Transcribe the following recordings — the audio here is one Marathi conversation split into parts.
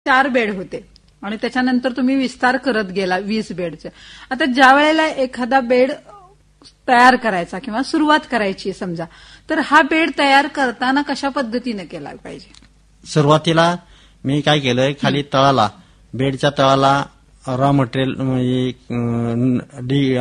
4 बेड होते आणि त्याच्यानंतर तुम्ही विस्तार करत गेला 20 बेडचे. आता ज्या वेळेला एखादा बेड तयार करायचा किंवा सुरुवात करायची समजा, तर हा बेड तयार करताना कशा पद्धतीने केला पाहिजे? सुरुवातीला मी काय केलंय, खाली तळाला बेडच्या तळाला रॉ मटेरियल म्हणजे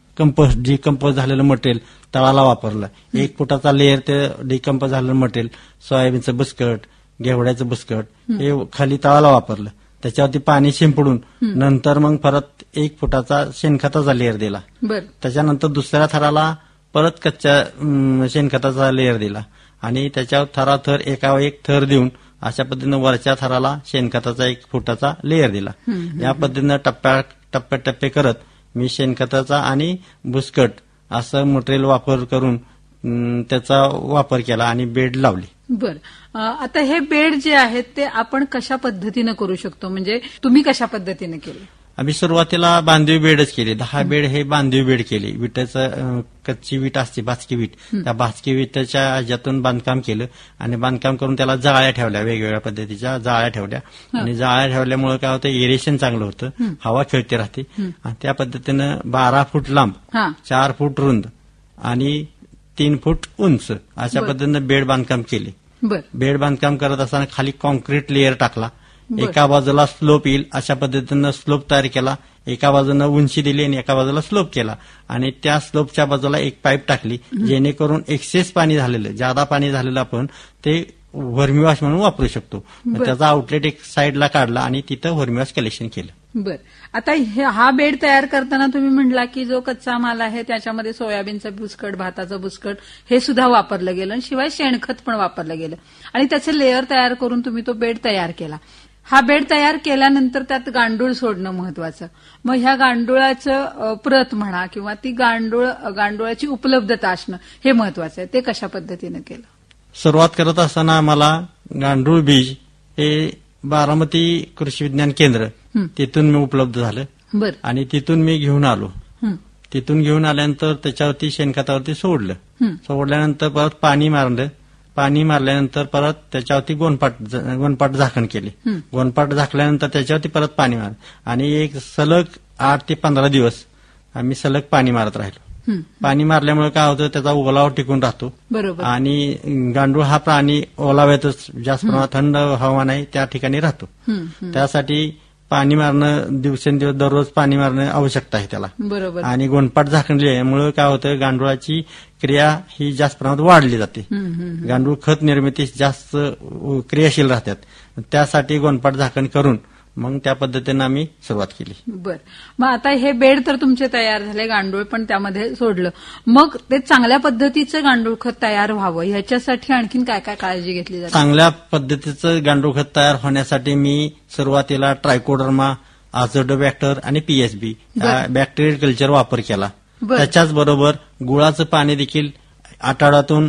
डिकंपोज झालेलं मटेरियल तळाला वापरलं. 1 फुटाचा लेअर ते डिकंपोज झालेलं मटेरियल, सोयाबीनचं बुसकट, घेवड्याचं बुसकट हे खाली तळाला वापरलं. त्याच्यावरती पाणी शिंपडून नंतर मग परत 1 फुटाचा शेणखताचा लेअर दिला. त्याच्यानंतर दुसऱ्या थराला परत कच्च्या शेणखताचा लेअर दिला आणि त्याच्यावर थराथर एकावर एक थर देऊन अशा पद्धतीनं वरच्या थराला शेणखताचा 1 फुटाचा लेअर दिला. या पद्धतीनं टप्प्याटप्पे करत मी शेणखताचा आणि बुसकट असं मटेरियल वापर करून त्याचा वापर केला आणि बेड लावली. बर, आता हे बेड जे आहेत ते आपण कशा पद्धतीनं करू शकतो, म्हणजे तुम्ही कशा पद्धतीने केले? आम्ही सुरुवातीला बांधीव बेडच केले. 10 बेड हे बांधीव बेड केले. विटाचं कच्ची वीट असते, भाजकी वीट, त्या भाजकी विटाच्या ह्याच्यातून बांधकाम केलं आणि बांधकाम करून त्याला जाळ्या ठेवल्या, वेगवेगळ्या पद्धतीच्या जाळ्या ठेवल्या आणि जाळ्या ठेवल्यामुळे काय होतं, एरेशन चांगलं होतं, हवा खेळते राहते. आणि त्या पद्धतीनं 12 फूट लांब, 4 फूट रुंद आणि 3 फूट उंच अशा पद्धतीनं बेड बांधकाम केले. बेड बांधकाम करत असताना खाली कॉन्क्रीट लेअर टाकला. एका बाजूला स्लोप येईल अशा पद्धतीनं स्लोप तयार केला. एका बाजूनं उंची दिली आणि एका बाजूला स्लोप केला आणि त्या स्लोपच्या बाजूला एक पाईप टाकली, जेणेकरून एक्सेस पाणी झालेलं, जादा पाणी झालेलं आपण ते व्हर्मीवॉश म्हणून वापरू शकतो. त्याचा आउटलेट एक साईडला काढला आणि तिथं व्हर्मीवॉश कलेक्शन केलं. बर, आता हा बेड तयार करताना तुम्ही म्हणला की जो कच्चा माल आहे त्याच्यामध्ये सोयाबीनचं बुसकट, भाताचं बुसकट हे सुद्धा वापरलं गेलं आणि शिवाय शेणखत पण वापरलं गेलं आणि त्याचे लेअर तयार करून तुम्ही तो बेड तयार केला. हा बेड तयार केल्यानंतर त्यात गांडूळ सोडणं महत्वाचं. मग ह्या गांडुळाचं प्रत म्हणा किंवा ती गांडुळाची उपलब्धता असणं हे महत्वाचं आहे. ते कशा पद्धतीनं केलं? सुरुवात करत असताना मला गांडूळ बीज हे बारामती कृषी विज्ञान केंद्र तिथून मी उपलब्ध झालं आणि तिथून मी घेऊन आलो. तिथून घेऊन आल्यानंतर त्याच्यावरती शेणखतावरती सोडल्यानंतर परत पाणी मारलं. पाणी मारल्यानंतर परत त्याच्यावरती गोनपाट झाकण केले. गोनपाट झाकल्यानंतर त्याच्यावरती परत पाणी मारलं आणि एक सलग 8 ते 15 दिवस आम्ही सलग पाणी मारत राहिलो. पाणी मारल्यामुळे काय होतं, त्याचा ओलावा टिकून राहतो आणि गांडूळ हा प्राणी ओलाव्यातच जास्त प्रमाणात थंड हवामान आहे त्या ठिकाणी राहतो. त्यासाठी पाणी मारणं दिवसेंदिवस दररोज पाणी मारणं आवश्यकता आहे त्याला. आणि गोनपाट झाकल्यामुळे काय होतं, गांडुळाची क्रिया ही जास्त प्रमाणात वाढली जाते. गांडूळ खत निर्मिती जास्त क्रियाशील राहतात. त्यासाठी गोनपाट झाकण करून मग त्या पद्धतीनं आम्ही सुरुवात केली. बर, मग आता हे बेड तर तुमचे तयार झाले, गांडूळ पण त्यामध्ये सोडलं, मग ते चांगल्या पद्धतीचं गांडूळ खत तयार व्हावं ह्याच्यासाठी आणखीन काय काय काळजी घेतली जाते? चांगल्या पद्धतीचं गांडूळ खत तयार होण्यासाठी मी सुरुवातीला ट्रायकोडर्मा, आझोडोबॅक्टर आणि पीएसबी बॅक्टेरियल कल्चर वापर केला. त्याच्याच बरोबर गुळाचं पाणी देखील आठवड्यातून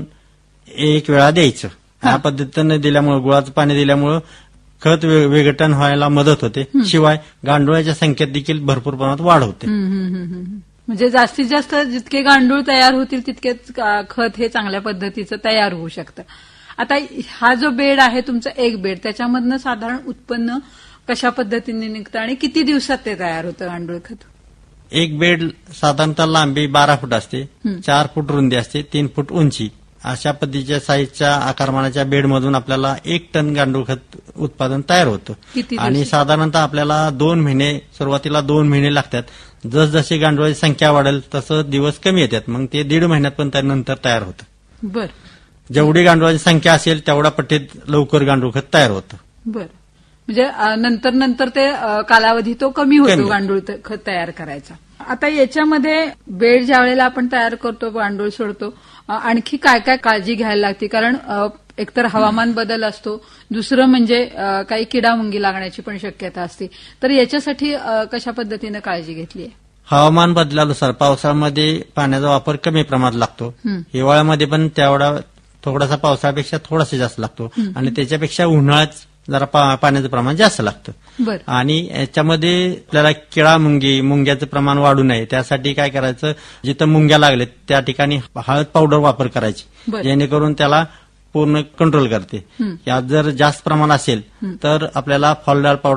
1 वेळा द्यायचं. या पद्धतीनं दिल्यामुळे, गुळाचं पाणी दिल्यामुळे खत विघटन व्हायला मदत होते. शिवाय गांडुळाच्या संख्येत देखील भरपूर प्रमाणात वाढ होते. म्हणजे जास्तीत जास्त जितके गांडूळ तयार होतील तितकेच खत हे चांगल्या पद्धतीचं तयार होऊ शकतं. आता हा जो बेड आहे तुमचा, एक बेड, त्याच्यामधनं साधारण उत्पन्न कशा पद्धतीने निघतं आणि किती दिवसात ते तयार होतं गांडूळ खत? एक बेड साधारणतः लांबी 12 फूट असते, 4 फूट रुंदी असते, 3 फूट उंची. अशा पद्धतीच्या साईजच्या आकारमानाच्या बेडमधून आपल्याला 1 टन गांडूळ खत उत्पादन तयार होतं आणि साधारणतः आपल्याला 2 महिने, सुरुवातीला 2 महिने लागतात. जसजशी गांडुळाची संख्या वाढेल तसं दिवस कमी येतात. मग ते 1.5 महिन्यात पण नंतर तयार होतं. बर, जेवढी गांडुळाची संख्या असेल तेवढ्या पट्टीत लवकर गांडूळ खत तयार होतं. बर, म्हणजे नंतर ते कालावधी तो कमी होतो गांडूळ खत तयार करायचा. आता याच्यामध्ये बेड ज्या वेळेला आपण तयार करतो, गांडूळ सोडतो, आणखी काय काय काळजी घ्यायला लागते? कारण एकतर हवामान बदल असतो, दुसरं म्हणजे काही किडामुंगी लागण्याची पण शक्यता असते. तर याच्यासाठी कशा पद्धतीने काळजी घेतली आहे? हवामान बदलानुसार पावसाळ्यामध्ये पाण्याचा वापर कमी प्रमाणात लागतो. हिवाळ्यामध्ये पण तेवढा थोडासा पावसाळ्यापेक्षा थोडासा जास्त लागतो आणि त्याच्यापेक्षा उन्हाळ्यात जरा पाण्याचं प्रमाण जास्त लागतं. आणि याच्यामध्ये आपल्याला किडा मुंग्याचं प्रमाण वाढू नये त्यासाठी काय करायचं, जिथं मुंग्या लागलेत त्या ठिकाणी हळद पावडर वापर करायची, जेणेकरून त्याला पूर्ण कंट्रोल करते. यात जर जास्त प्रमाण असेल तर आपल्याला फॉलडार पावडर